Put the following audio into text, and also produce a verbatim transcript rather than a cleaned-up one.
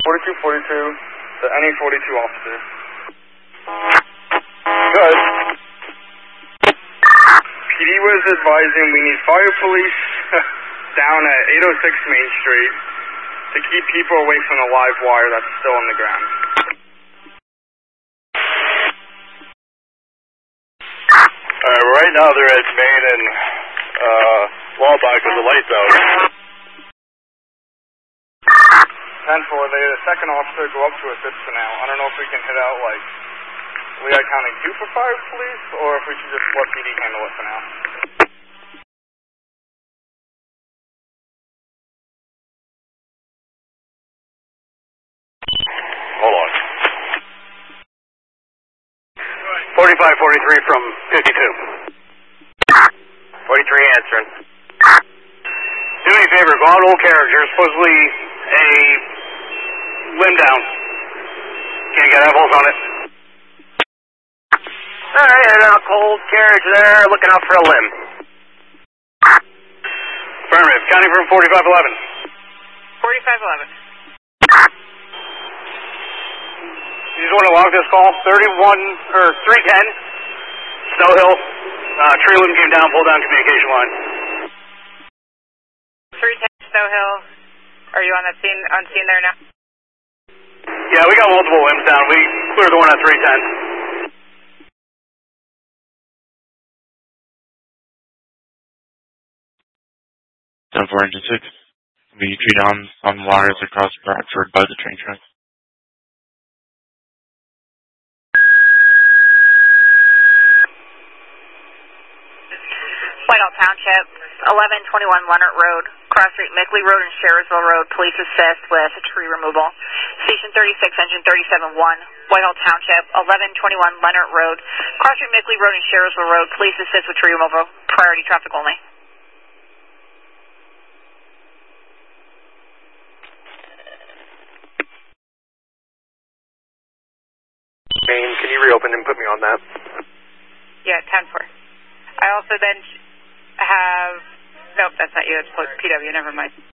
forty-two forty-two to any forty-two officers. Good. P D was advising we need fire police down at eight oh six Main Street to keep people away from the live wire that's still on the ground. Alright, right now they're at Main and uh, Wallbach with the lights out. ten four, they had a second officer go up to assist for now. I don't know if we can hit out like Lehigh County two for fire police or if we should just let P D handle it for now. Hold on. forty-five forty-three from fifty-two. forty-three answering. Do me a favor, go out Old Carriage. There's supposedly a limb down. Can't get eyeballs on it. Alright, and out Old Carriage there, looking out for a limb. Affirmative. Counting from forty-five eleven. forty-five eleven. You just want to log this call? thirty-one, or three ten. Snow Hill. Uh, tree limb came down, pulled down communication line. three ten Snow Hill. Are you on that scene, on scene there now? Yeah, we got multiple limbs down. We cleared the one at three ten. ten four engine six. We tree down on wires across Bradford by the train tracks. Whitehall Township, eleven twenty-one Leonard Road, Cross Street, Mickley Road, and Sherrisville Road. Police assist with tree removal. Station thirty-six, engine thirty-seven one, Whitehall Township, eleven twenty-one Leonard Road, Cross Street, Mickley Road, and Sherrisville Road. Police assist with tree removal. Priority traffic only. Main, can you reopen and put me on that? Yeah, ten four. I also then have, nope, that's not you, it's P W, never mind.